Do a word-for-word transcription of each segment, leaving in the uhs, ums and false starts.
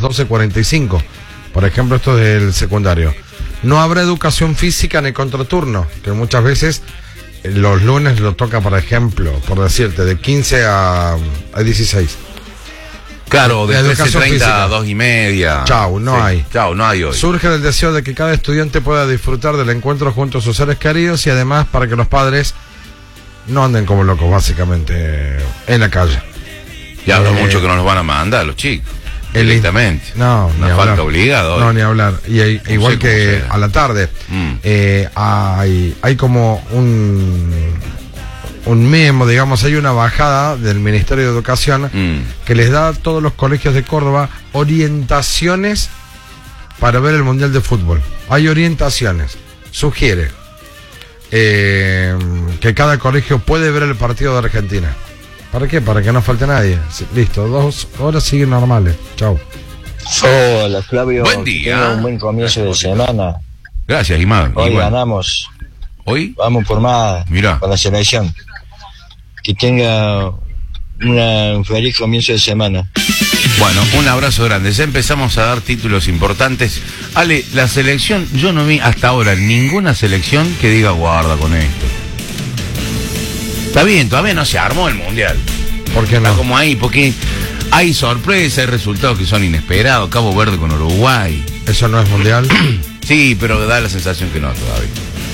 doce cuarenta y cinco. Por ejemplo, esto es del secundario. No habrá educación física en el contraturno, que muchas veces los lunes lo toca, por ejemplo, por decirte, de quince a dieciséis. Claro, de trece treinta a dos y media. Chau, no sí. hay. Chau, no hay hoy. Surge el deseo de que cada estudiante pueda disfrutar del encuentro junto a sus seres queridos y además para que los padres no anden como locos, básicamente, en la calle. Ya hablo eh, mucho que no nos van a mandar los chicos. Directamente. No, Una ni falta hablar. obligada hoy. No, ni hablar. Y hay, no igual sé que a la tarde, mm. eh, hay, hay como un... un memo, digamos, hay una bajada del Ministerio de Educación mm. que les da a todos los colegios de Córdoba orientaciones para ver el Mundial de Fútbol. Hay orientaciones. Sugiere eh, que cada colegio puede ver el partido de Argentina. ¿Para qué? Para que no falte nadie. Listo, dos horas siguen normales. Chau. Hola, Flavio. Buen día. Tenga un buen comienzo de semana. Gracias, Imán. Hoy igual. ganamos. ¿Hoy? Vamos por más. Mirá. Con la selección. Que tenga una, un feliz comienzo de semana. Bueno, un abrazo grande. Ya empezamos a dar títulos importantes. Ale, la selección, yo no vi hasta ahora ninguna selección que diga guarda con esto. Está bien, todavía no se armó el mundial. ¿Por qué no? Está como ahí, porque hay sorpresas, hay resultados que son inesperados. Cabo Verde con Uruguay. ¿Eso no es mundial? Sí, pero da la sensación que no todavía.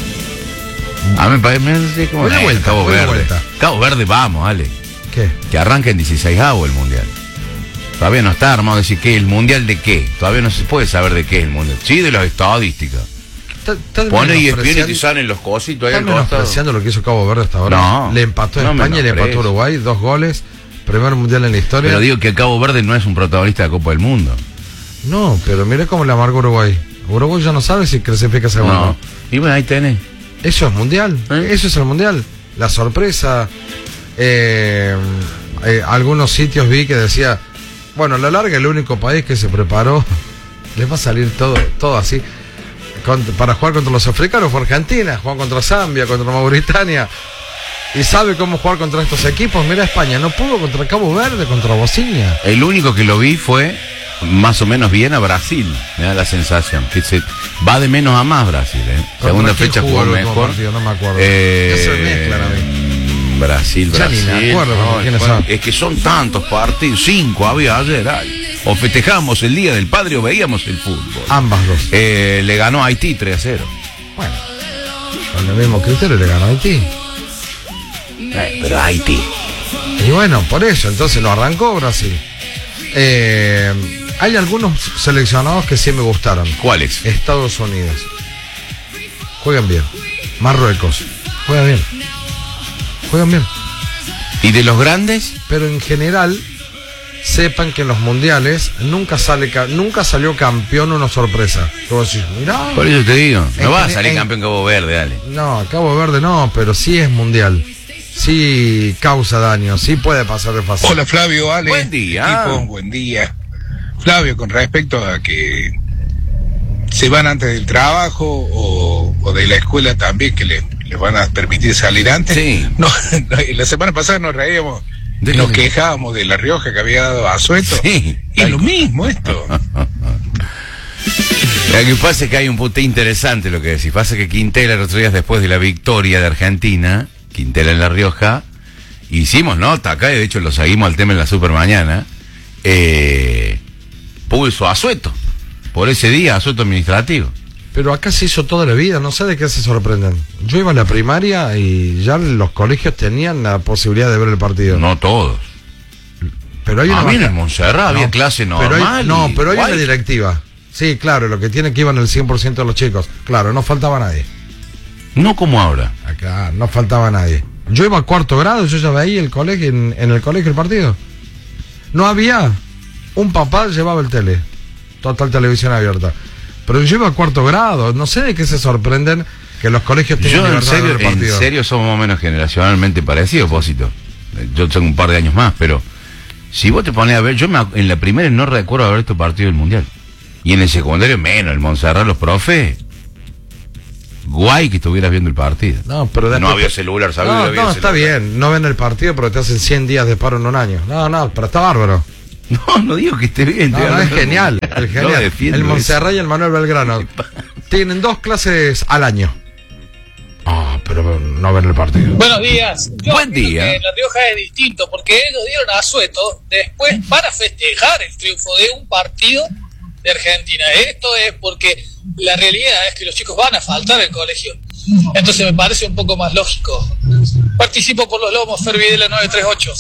A mí me parece como una vuelta, Cabo Verde. Vuelta. Cabo Verde, vamos, Ale. ¿Qué? Que arranca en dieciseisavo el mundial. Todavía no está armado. Decir, ¿qué? ¿El mundial de qué? Todavía no se puede saber de qué es el mundial. Sí, de las estadísticas. Pone y espíritu y salen los cositos ahí al costado. ¿Estás menospreciando lo que hizo Cabo Verde hasta ahora? No. Le empató a no España y le empató a Uruguay, dos goles, primer mundial en la historia. Pero digo que Cabo Verde no es un protagonista de la Copa del Mundo. No, pero mira cómo le amargó Uruguay. Uruguay ya no sabe si clasifica segundo. No. Y bueno, ahí tenés. Eso es mundial, ¿Eh? Eso es el mundial. La sorpresa. Eh, eh, algunos sitios vi que decía, bueno, a la larga el único país que se preparó, les va a salir todo, todo así. Para jugar contra los africanos fue Argentina, jugar contra Zambia, contra Mauritania, y sabe cómo jugar contra estos equipos. Mira, España no pudo contra Cabo Verde, contra Bosnia. El único que lo vi fue más o menos bien a Brasil, me da la sensación que se va de menos a más Brasil, ¿eh? Segunda fecha jugó mejor. Partido, no me acuerdo. Eh, Eso es mezcla, Brasil, ya Brasil. Ni me acuerdo, no, ¿quiénes bueno, son? es que son tantos partidos, cinco había ayer. Ay. O festejamos el Día del Padre o veíamos el fútbol. Ambas dos. Eh, le ganó a Haití tres a cero. Bueno, con el mismo criterio le ganó a Haití. Eh, pero Haití. Y bueno, por eso, entonces lo arrancó Brasil. Eh, hay algunos seleccionados que sí me gustaron. ¿Cuáles? Estados Unidos. Juegan bien. Marruecos. Juegan bien. Juegan bien. ¿Y de los grandes? Pero en general, sepan que en los mundiales nunca sale nunca salió campeón una sorpresa. Vos decís, mirá. Por eso te digo, no en, va a salir en, campeón Cabo Verde, dale. No, Cabo Verde no, pero sí es mundial. Sí causa daño, sí puede pasar de fácil. Hola Flavio, Ale. Buen día. Equipo, buen día. Flavio, con respecto a que se van antes del trabajo o, o de la escuela también, que les le van a permitir salir antes. Sí. No, no, la semana pasada nos reíamos, ¿De nos qué? quejábamos de La Rioja que había dado Asueto. Sí. Y es lo mismo esto. Lo que pasa es que hay un punto interesante lo que decís. Pasa que Quintela, los otros días después de la victoria de Argentina, Quintela en La Rioja, hicimos nota acá, y de hecho lo seguimos al tema en la super mañana, eh, puso asueto, por ese día, asueto administrativo. Pero acá se hizo toda la vida, no sé de qué se sorprenden. Yo iba a la primaria y ya los colegios tenían la posibilidad de ver el partido. No todos. Pero hay una Ah, baja... bien, en Montserrat no, había clase normal. Pero hay, no, pero hay igual. una directiva. Sí, claro, lo que tiene que iban el cien por ciento de los chicos. Claro, no faltaba nadie. No como ahora. Acá no faltaba nadie. Yo iba a cuarto grado, yo ya veía el colegio, en, en el colegio el partido. No había. Un papá llevaba el tele. Total televisión abierta. Pero yo iba a cuarto grado. No sé de qué se sorprenden que los colegios tengan Yo en libertad de serio, ver el en partido. serio somos más o menos generacionalmente parecidos, Pósito. Yo tengo un par de años más, pero si vos te pones a ver, yo me, en la primera no recuerdo haber visto partido del Mundial. Y en el secundario menos, el Montserrat, los profes. Guay que estuvieras viendo el partido. No, pero después... No había celular, ¿sabes? No, había no, celular. está bien. No ven el partido porque te hacen cien días de paro en un año. No, no, pero está bárbaro. No, no digo que esté bien. No, estoy no, es hablando del genial. Mundial. el genial, el Montserrat y el Manuel Belgrano. Tienen dos clases al año. Ah, oh, pero no ven el partido. Buenos días. Yo Buen día. Que en La Rioja es distinto porque ellos dieron asueto después para festejar el triunfo de un partido de Argentina. Esto es porque la realidad es que los chicos van a faltar al colegio. Entonces me parece un poco más lógico. Participo por los Lomos, Fer Videla nueve tres ocho.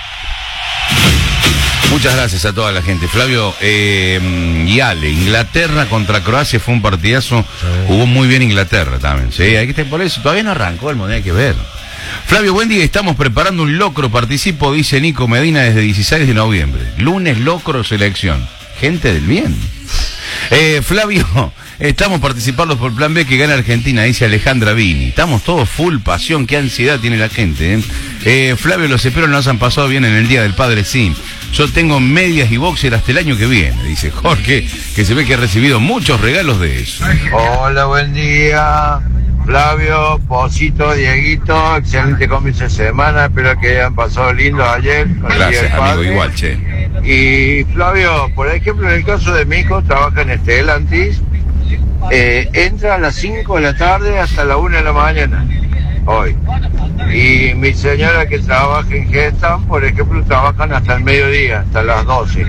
Muchas gracias a toda la gente. Flavio, eh, y Ale, Inglaterra contra Croacia fue un partidazo. Sí. Jugó muy bien Inglaterra también. Sí, hay que estar por eso. Todavía no arrancó el mundial, hay que ver. Flavio, buen día. Estamos preparando un locro. Participo, dice Nico Medina, desde dieciséis de noviembre. Lunes, locro, selección. Gente del bien. Eh, Flavio, estamos participando por Plan B que gana Argentina, dice Alejandra Vini. Estamos todos full pasión, qué ansiedad tiene la gente. ¿eh? Eh, Flavio, los esperos nos han pasado bien en el Día del Padre, sí. Yo tengo medias y boxer hasta el año que viene, dice Jorge, que se ve que ha recibido muchos regalos de eso. Hola, buen día. Flavio, Posito, Dieguito, excelente comienzo de semana, espero que hayan pasado lindo ayer. Gracias, amigo, igual, che. Y Flavio, por ejemplo, en el caso de mi hijo, trabaja en Stellantis, eh, entra a las cinco de la tarde hasta la una de la mañana, hoy. Y mi señora que trabaja en Gestam, por ejemplo, trabajan hasta el mediodía, hasta las doce.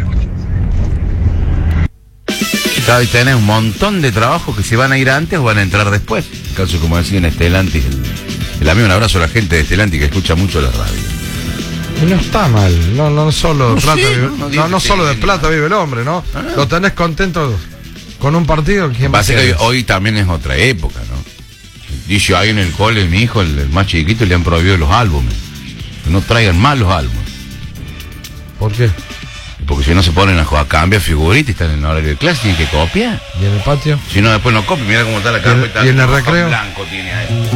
Y tenés un montón de trabajos que se van a ir antes o van a entrar después. En caso, como decía en Stellantis, el, el amigo, un abrazo a la gente de Stellantis que escucha mucho la radio. Y no está mal, no, no solo, no, plata, sí, vive, no, no, no solo de plata vive el hombre, ¿no? Ah, no. Lo tenés contento con un partido. ¿Quién pasa que hoy, hoy también es otra época, ¿no? Dice ahí en el cole, mi hijo, el, el más chiquito, le han prohibido los álbumes. Que no traigan más los álbumes. ¿Por qué? Porque si no se ponen a jugar, cambia figuritas y están en el horario de clase, tienen que copiar. ¿Y en el patio? Si no, después no copian, mira cómo está la carpeta. ¿Y en el recreo? Blanco tiene ahí.